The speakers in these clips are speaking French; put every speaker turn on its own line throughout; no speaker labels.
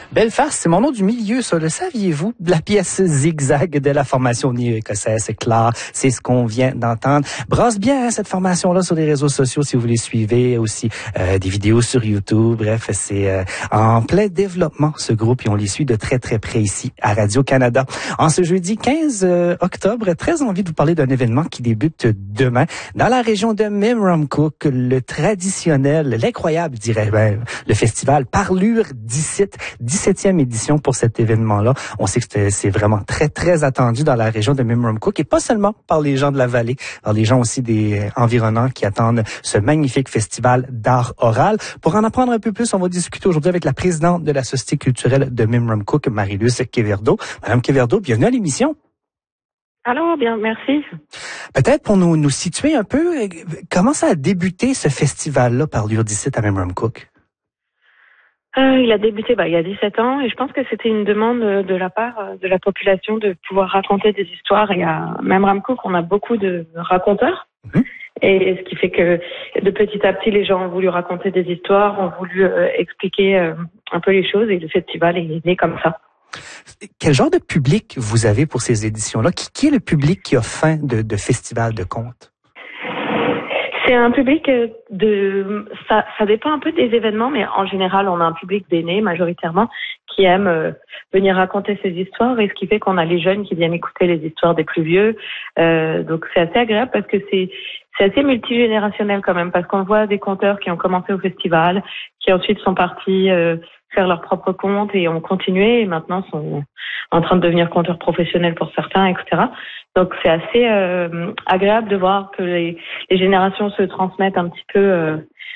Belfast, c'est mon nom du milieu, ça. Le saviez-vous? La pièce Zigzag de la formation néo-écossaise, c'est clair. C'est ce qu'on vient d'entendre. Brasse bien cette formation-là sur les réseaux sociaux si vous les suivez. Aussi des vidéos sur YouTube. Bref, c'est en plein développement, ce groupe. Et on les suit de très, très près ici à Radio-Canada. En ce jeudi 15 octobre, très envie de vous parler d'un événement qui débute demain dans la région de Memramcook. Le traditionnel, l'incroyable, je dirais, le festival Parlure d'ici. 17e édition pour cet événement-là. On sait que c'est vraiment très, très attendu dans la région de Memramcook et pas seulement par les gens de la vallée, par les gens aussi des environnants qui attendent ce magnifique festival d'art oral. Pour en apprendre un peu plus, on va discuter aujourd'hui avec la présidente de la Société culturelle de Memramcook, Marie-Luce Quéverdeau. Madame Quéverdeau, bienvenue à l'émission.
Alors, bien, merci.
Peut-être pour nous situer un peu, comment ça a débuté ce festival-là, Parlure d'ici à Memramcook?
Il a débuté il y a 17 ans et je pense que c'était une demande de la part de la population de pouvoir raconter des histoires. Et à Memramcook, on a beaucoup de raconteurs. Mmh. Et ce qui fait que de petit à petit, les gens ont voulu raconter des histoires, ont voulu expliquer un peu les choses et le festival est né comme ça.
Quel genre de public vous avez pour ces éditions-là? Qui est le public qui a faim de festival de contes?
C'est un public ça dépend un peu des événements, mais en général, on a un public d'aînés majoritairement qui aiment venir raconter ces histoires, et ce qui fait qu'on a les jeunes qui viennent écouter les histoires des plus vieux. Donc c'est assez agréable parce que c'est assez multigénérationnel quand même, parce qu'on voit des conteurs qui ont commencé au festival, qui ensuite sont partis faire leurs propres contes et ont continué et maintenant sont en train de devenir conteurs professionnels pour certains, etc. Donc c'est assez agréable de voir que les générations se transmettent un petit peu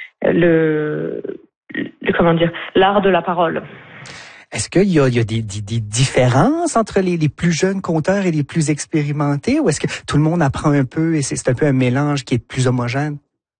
l'art de la parole.
Est-ce qu'il y a des différences entre les plus jeunes conteurs et les plus expérimentés, ou est-ce que tout le monde apprend un peu et c'est un peu un mélange qui est plus homogène?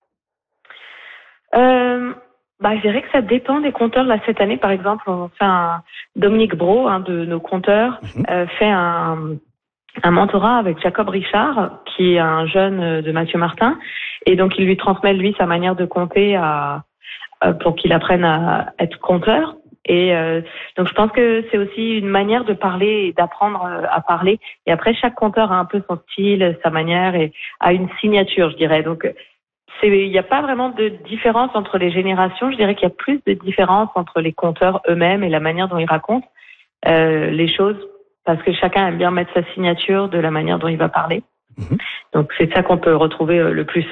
Je dirais que ça dépend des conteurs. Là, cette année, par exemple, on fait Dominique Brault, un de nos conteurs, fait un mentorat avec Jacob Richard, qui est un jeune de Mathieu Martin. Et donc, il lui transmet, lui, sa manière de conter pour qu'il apprenne à être conteur. Et donc, je pense que c'est aussi une manière de parler et d'apprendre à parler. Et après, chaque conteur a un peu son style, sa manière et a une signature, je dirais. Donc, il n'y a pas vraiment de différence entre les générations. Je dirais qu'il y a plus de différence entre les conteurs eux-mêmes et la manière dont ils racontent les choses, parce que chacun aime bien mettre sa signature de la manière dont il va parler. Mmh. Donc, c'est ça qu'on peut retrouver le plus.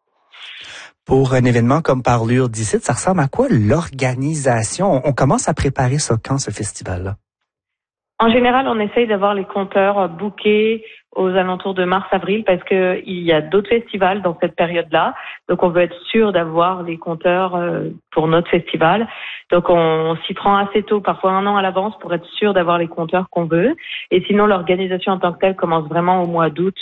Pour un événement comme Parlure d'ici, ça ressemble à quoi l'organisation? On commence à préparer ça quand, ce festival-là?
En général, on essaye d'avoir les conteurs bookés aux alentours de mars-avril parce que il y a d'autres festivals dans cette période-là. Donc, on veut être sûr d'avoir les conteurs pour notre festival. Donc, on s'y prend assez tôt, parfois 1 an à l'avance, pour être sûr d'avoir les conteurs qu'on veut. Et sinon, l'organisation en tant que telle commence vraiment au mois d'août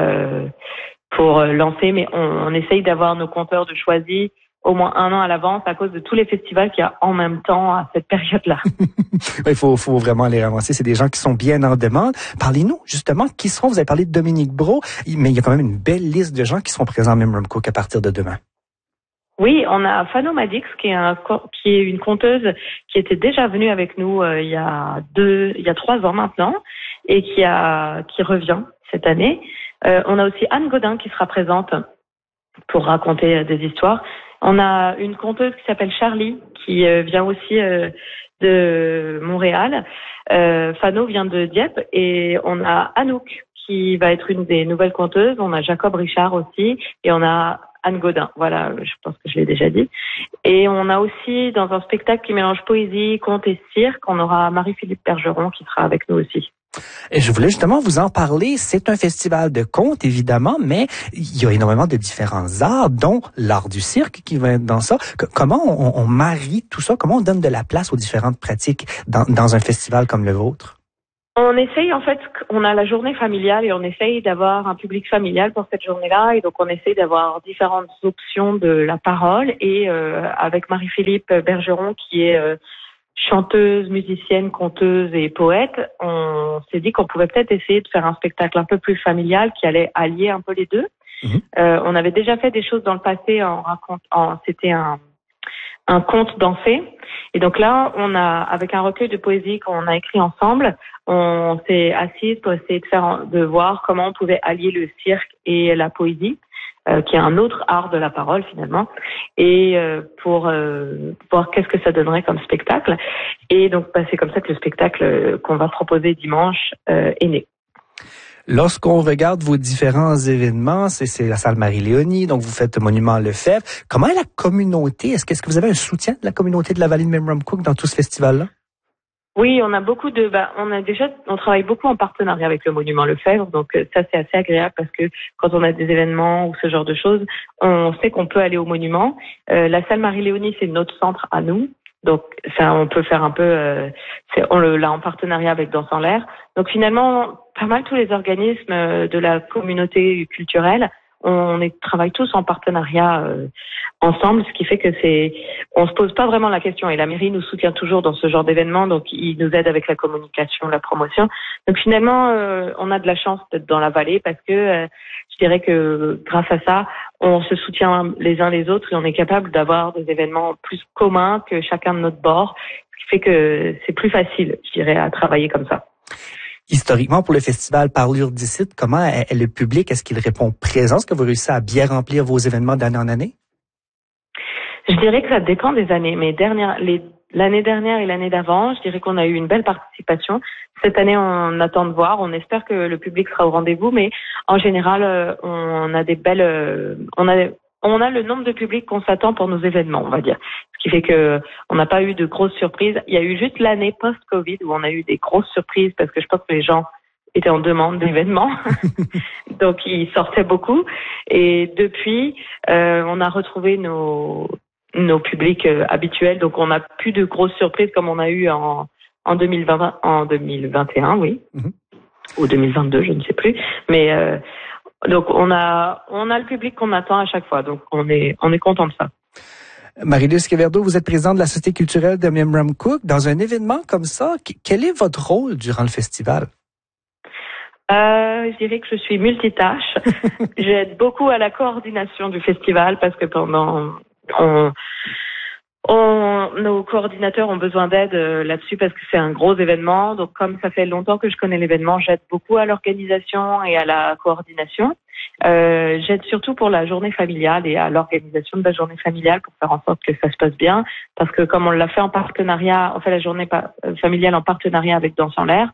pour lancer. Mais on essaye d'avoir nos conteurs de choisis au moins 1 an à l'avance à cause de tous les festivals qu'il y a en même temps à cette période-là.
Il faut vraiment les ramasser. C'est des gens qui sont bien en demande. Parlez-nous justement, qui seront, vous avez parlé de Dominique Brault, mais il y a quand même une belle liste de gens qui seront présents à Memramcook à partir de demain.
Oui, on a Fano Madix, qui est une conteuse qui était déjà venue avec nous il y a 3 ans maintenant et qui revient cette année. On a aussi Anne Godin qui sera présente pour raconter des histoires. On a une conteuse qui s'appelle Charlie, qui vient aussi de Montréal. Fano vient de Dieppe. Et on a Anouk, qui va être une des nouvelles conteuses. On a Jacob Richard aussi. Et on a Anne Godin. Voilà, je pense que je l'ai déjà dit. Et on a aussi, dans un spectacle qui mélange poésie, conte et cirque, on aura Marie-Philippe Bergeron qui sera avec nous aussi.
Et je voulais justement vous en parler. C'est un festival de contes, évidemment, mais il y a énormément de différents arts, dont l'art du cirque qui va être dans ça. Comment on marie tout ça? Comment on donne de la place aux différentes pratiques dans un festival comme le vôtre?
On essaye, en fait, on a la journée familiale et on essaye d'avoir un public familial pour cette journée-là. Et donc, on essaye d'avoir différentes options de la parole. Et avec Marie-Philippe Bergeron, qui est chanteuse, musicienne, conteuse et poète, on s'est dit qu'on pouvait peut-être essayer de faire un spectacle un peu plus familial qui allait allier un peu les deux. Mmh. On avait déjà fait des choses dans le passé c'était un un conte dansé. Et donc là, on a, avec un recueil de poésie qu'on a écrit ensemble, on s'est assis pour essayer de voir comment on pouvait allier le cirque et la poésie, qui est un autre art de la parole finalement, et pour voir qu'est-ce que ça donnerait comme spectacle. Et donc, c'est comme ça que le spectacle qu'on va proposer dimanche est né.
Lorsqu'on regarde vos différents événements, c'est la salle Marie-Léonie, donc vous faites Monument Lefebvre. Comment est la communauté? Est-ce que vous avez un soutien de la communauté de la vallée de Memramcook dans tout ce festival-là? Oui, on a beaucoup
on travaille beaucoup en partenariat avec le Monument Lefebvre, donc ça c'est assez agréable parce que quand on a des événements ou ce genre de choses, on sait qu'on peut aller au monument. La salle Marie-Léonie, c'est notre centre à nous. Donc ça, on peut faire un peu, on l'a en partenariat avec Danse en l'air. Donc finalement, pas mal tous les organismes de la communauté culturelle, on travaille tous en partenariat ensemble, ce qui fait que on se pose pas vraiment la question. Et la mairie nous soutient toujours dans ce genre d'événement, donc ils nous aident avec la communication, la promotion. Donc finalement, on a de la chance d'être dans la vallée parce que je dirais que grâce à ça, on se soutient les uns les autres et on est capable d'avoir des événements plus communs que chacun de notre bord, ce qui fait que c'est plus facile, je dirais, à travailler comme ça.
Historiquement, pour le festival Parlure d'ici, comment est le public? Est-ce qu'il répond présent? Est-ce que vous réussissez à bien remplir vos événements d'année en année?
Je dirais que ça dépend des années, mais l'année dernière et l'année d'avant, je dirais qu'on a eu une belle participation. Cette année, on attend de voir. On espère que le public sera au rendez-vous, mais en général, on a des belles, on a le nombre de publics qu'on s'attend pour nos événements, on va dire. Ce qui fait que on n'a pas eu de grosses surprises. Il y a eu juste l'année post-Covid où on a eu des grosses surprises parce que je pense que les gens étaient en demande d'événements. Donc, ils sortaient beaucoup. Et depuis, on a retrouvé nos publics habituels. Donc, on n'a plus de grosses surprises comme on a eu en 2021, oui. Mm-hmm. Ou 2022, je ne sais plus. Mais, donc, on a le public qu'on attend à chaque fois. Donc, on est content de ça.
Marie-Luce Queverdeau, vous êtes présidente de la Société culturelle de Memramcook. Dans un événement comme ça, quel est votre rôle durant le festival?
Je dirais que je suis multitâche. J'aide beaucoup à la coordination du festival parce que nos coordinateurs ont besoin d'aide là-dessus parce que c'est un gros événement. Donc, comme ça fait longtemps que je connais l'événement, j'aide beaucoup à l'organisation et à la coordination. J'aide surtout pour la journée familiale et à l'organisation de la journée familiale pour faire en sorte que ça se passe bien. Parce que comme on l'a fait en partenariat, on fait la journée familiale en partenariat avec Danse en l'air,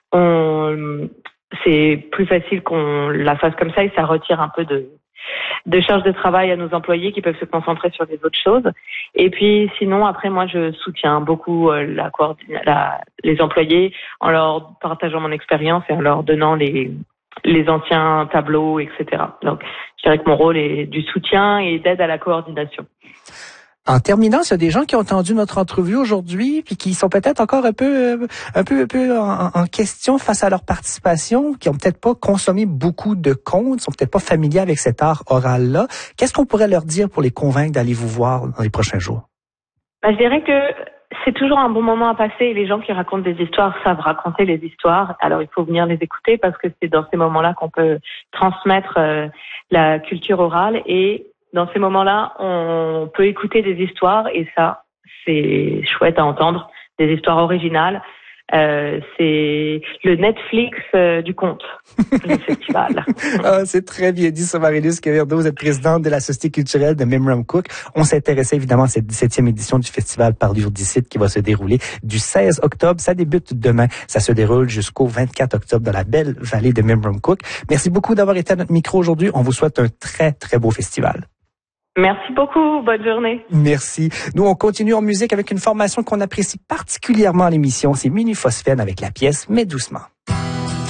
c'est plus facile qu'on la fasse comme ça et ça retire un peu de charge de travail à nos employés qui peuvent se concentrer sur des autres choses. Et puis sinon, après, moi, je soutiens beaucoup les employés en leur partageant mon expérience et en leur donnant les anciens tableaux, etc. Donc, je dirais que mon rôle est du soutien et d'aide à la coordination.
En terminant, il y a des gens qui ont entendu notre entrevue aujourd'hui puis qui sont peut-être encore un peu en question face à leur participation, qui ont peut-être pas consommé beaucoup de contes, sont peut-être pas familiers avec cet art oral-là. Qu'est-ce qu'on pourrait leur dire pour les convaincre d'aller vous voir dans les prochains jours?
Je dirais que c'est toujours un bon moment à passer et les gens qui racontent des histoires savent raconter les histoires. Alors, il faut venir les écouter parce que c'est dans ces moments-là qu'on peut transmettre la culture orale et dans ces moments-là, on peut écouter des histoires et ça, c'est chouette à entendre, des histoires originales. C'est le Netflix du conte, le festival.
C'est très bien dit, ça, Marie-Luce Queverdeau. Vous êtes présidente de la Société culturelle de Memramcook. On s'intéressait évidemment à cette 17e édition du festival Parlure d'ici qui va se dérouler du 16 octobre. Ça débute demain. Ça se déroule jusqu'au 24 octobre dans la belle vallée de Memramcook. Merci beaucoup d'avoir été à notre micro aujourd'hui. On vous souhaite un très, très beau festival.
Merci beaucoup. Bonne journée.
Merci. Nous, on continue en musique avec une formation qu'on apprécie particulièrement à l'émission. C'est Mini Phosphène avec la pièce « Mais doucement ».